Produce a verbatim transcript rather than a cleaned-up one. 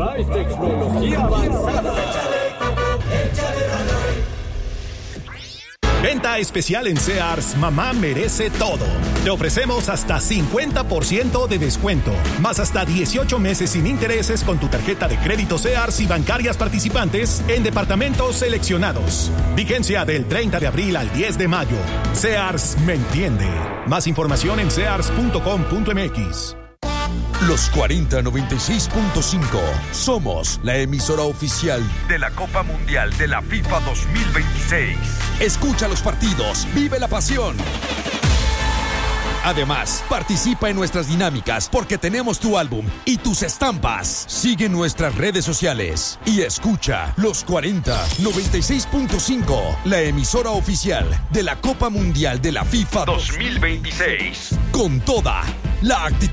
Trae tecnología avanzada. Venta especial en Sears, mamá merece todo. Te ofrecemos hasta cincuenta por ciento de descuento, más hasta dieciocho meses sin intereses con tu tarjeta de crédito Sears y bancarias participantes en departamentos seleccionados. Vigencia del treinta de abril al diez de mayo. Sears me entiende. Más información en sears punto com punto m x. Los cuarenta noventa y seis punto cinco. Somos la emisora oficial de la Copa Mundial de la FIFA dos mil veintiséis. Escucha los partidos, vive la pasión. Además, participa en nuestras dinámicas porque tenemos tu álbum y tus estampas. Sigue nuestras redes sociales y escucha Los cuarenta noventa y seis punto cinco, la emisora oficial de la Copa Mundial de la FIFA dos mil veintiséis. Con toda la actitud.